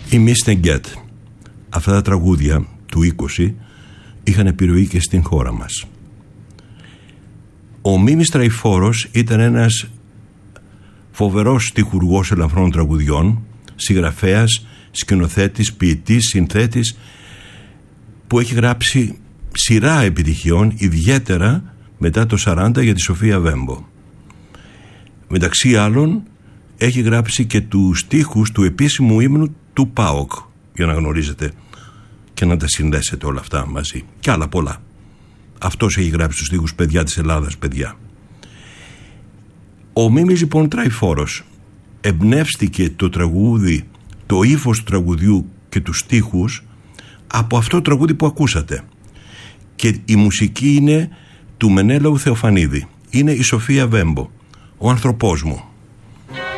Η Μίστεγκέτ. Αυτά τα τραγούδια του 20 είχαν επιρροή και στην χώρα μας. Ο Μίμης Τραϊφόρος ήταν ένας φοβερός στιχουργός ελαφρών τραγουδιών, συγγραφέας, σκηνοθέτης, ποιητής, συνθέτης, που έχει γράψει σειρά επιτυχιών, ιδιαίτερα μετά το 40 για τη Σοφία Βέμπο. Μεταξύ άλλων έχει γράψει και τους στίχους του επίσημου ύμνου του ΠΑΟΚ, για να γνωρίζετε και να τα συνδέσετε όλα αυτά μαζί, και άλλα πολλά. Αυτός έχει γράψει τους στίχους «Παιδιά της Ελλάδας, παιδιά». Ο Μίμης λοιπόν Τραϊφόρος εμπνεύστηκε το τραγούδι, το ύφος του τραγουδιού και τους στίχους από αυτό το τραγούδι που ακούσατε, και η μουσική είναι του Μενέλαου Θεοφανίδη, είναι η Σοφία Βέμπο, ο άνθρωπός μου.